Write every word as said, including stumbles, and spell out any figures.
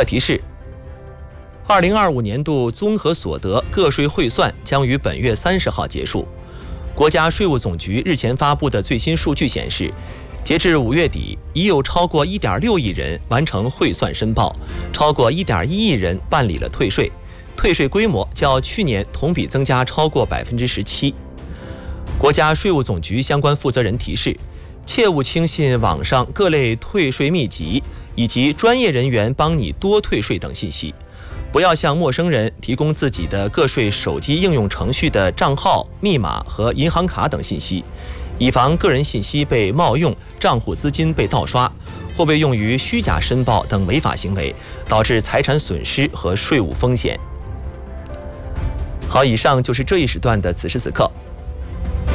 特提示：二零二五年度综合所得个税汇算将于本月三十号结束。国家税务总局日前发布的最新数据显示，截至五月底，已有超过 一点六亿人完成汇算申报，超过 一点一亿人办理了退税，退税规模较去年同比增加超过 百分之十七。国家税务总局相关负责人提示，切勿轻信网上各类退税秘籍以及专业人员帮你多退税等信息，不要向陌生人提供自己的个税手机应用程序的账号、密码和银行卡等信息，以防个人信息被冒用、账户资金被盗刷或被用于虚假申报等违法行为，导致财产损失和税务风险。好，以上就是这一时段的此时此刻。